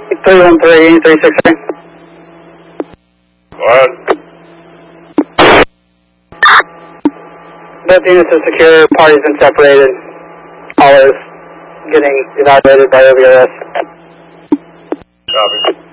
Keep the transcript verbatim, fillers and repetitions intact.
three one three, three six three. What? Both units are secure, parties been separated. All is getting evaluated by O B R S. Copy.